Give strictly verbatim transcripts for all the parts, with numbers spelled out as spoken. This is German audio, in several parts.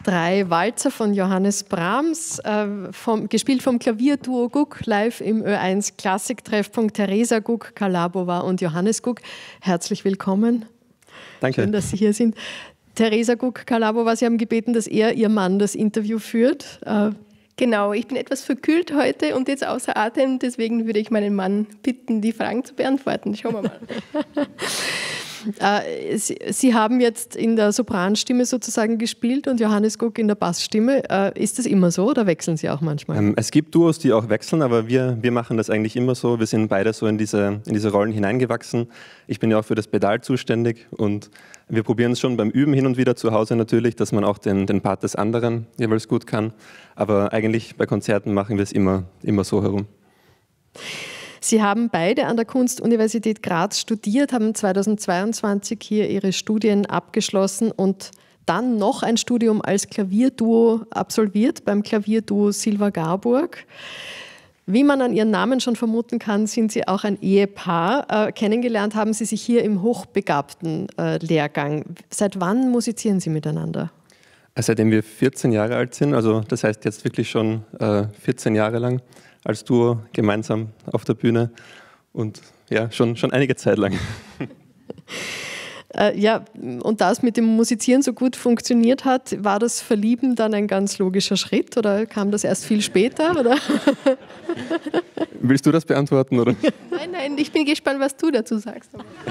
Drei Walzer von Johannes Brahms, äh, vom, gespielt vom Klavierduo Guk, live im Ö eins Klassiktreffpunkt. Teresa Guk-Kalabova und Johannes Guk. Herzlich willkommen. Danke. Schön, dass Sie hier sind. Teresa Guk-Kalabova, Sie haben gebeten, dass er, Ihr Mann, das Interview führt. Äh, Genau, ich bin etwas verkühlt heute und jetzt außer Atem, deswegen würde ich meinen Mann bitten, die Fragen zu beantworten. Schauen wir mal. Äh, Sie, Sie haben jetzt in der Sopranstimme sozusagen gespielt und Johannes Guk in der Bassstimme. Äh, ist das immer so oder wechseln Sie auch manchmal? Ähm, es gibt Duos, die auch wechseln, aber wir, wir machen das eigentlich immer so. Wir sind beide so in diese, in diese Rollen hineingewachsen. Ich bin ja auch für das Pedal zuständig und wir probieren es schon beim Üben hin und wieder zu Hause natürlich, dass man auch den, den Part des anderen jeweils gut kann. Aber eigentlich bei Konzerten machen wir es immer, immer so herum. Sie haben beide an der Kunstuniversität Graz studiert, haben zweitausendzweiundzwanzig hier Ihre Studien abgeschlossen und dann noch ein Studium als Klavierduo absolviert beim Klavierduo Silva-Garburg. Wie man an Ihren Namen schon vermuten kann, sind Sie auch ein Ehepaar. Äh, kennengelernt haben Sie sich hier im hochbegabten äh, Lehrgang. Seit wann musizieren Sie miteinander? Seitdem wir vierzehn Jahre alt sind, also das heißt jetzt wirklich schon äh, vierzehn Jahre lang als Duo gemeinsam auf der Bühne und ja, schon, schon einige Zeit lang. Äh, ja, und da es mit dem Musizieren so gut funktioniert hat, war das Verlieben dann ein ganz logischer Schritt oder kam das erst viel später? Oder? Willst du das beantworten? Oder? Nein, nein, ich bin gespannt, was du dazu sagst.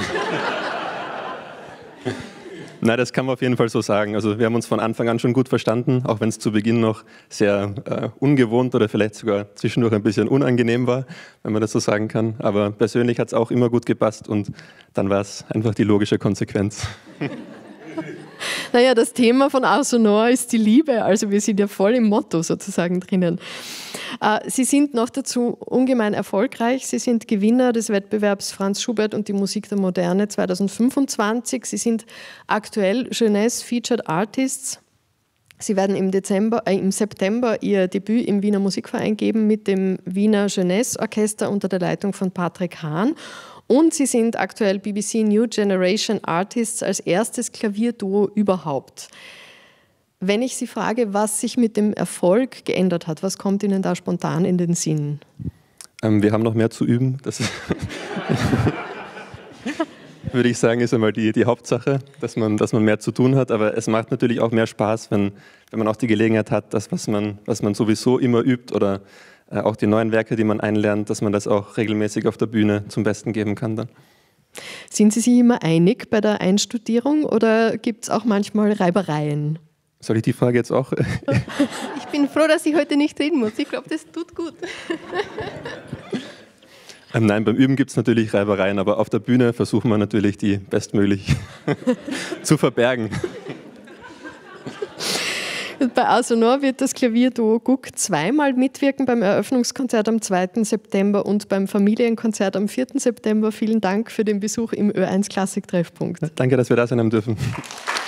Nein, das kann man auf jeden Fall so sagen. Also wir haben uns von Anfang an schon gut verstanden, auch wenn es zu Beginn noch sehr äh, ungewohnt oder vielleicht sogar zwischendurch ein bisschen unangenehm war, wenn man das so sagen kann. Aber persönlich hat es auch immer gut gepasst und dann war es einfach die logische Konsequenz. Naja, das Thema von Arsenor ist die Liebe, also wir sind ja voll im Motto sozusagen drinnen. Sie sind noch dazu ungemein erfolgreich. Sie sind Gewinner des Wettbewerbs Franz Schubert und die Musik der Moderne zweitausendfünfundzwanzig. Sie sind aktuell Jeunesse Featured Artists. Sie werden im, Dezember, äh, im September ihr Debüt im Wiener Musikverein geben mit dem Wiener Jeunesse Orchester unter der Leitung von Patrick Hahn. Und Sie sind aktuell B B C New Generation Artists als erstes Klavierduo überhaupt. Wenn ich Sie frage, was sich mit dem Erfolg geändert hat, was kommt Ihnen da spontan in den Sinn? Ähm, wir haben noch mehr zu üben. Das ist würde ich sagen, ist einmal die, die Hauptsache, dass man, dass man mehr zu tun hat. Aber es macht natürlich auch mehr Spaß, wenn, wenn man auch die Gelegenheit hat, das, was man, was man sowieso immer übt oder äh, auch die neuen Werke, die man einlernt, dass man das auch regelmäßig auf der Bühne zum Besten geben kann dann. Sind Sie sich immer einig bei der Einstudierung oder gibt es auch manchmal Reibereien? Soll ich die Frage jetzt auch? Ich bin froh, dass ich heute nicht reden muss. Ich glaube, das tut gut. Ähm, nein, beim Üben gibt es natürlich Reibereien, aber auf der Bühne versuchen wir natürlich, die bestmöglich zu verbergen. Bei Arsenor wird das Klavierduo Guk zweimal mitwirken, beim Eröffnungskonzert am zweiten September und beim Familienkonzert am vierten September. Vielen Dank für den Besuch im Ö eins Klassiktreffpunkt. Danke, dass wir da sein haben dürfen.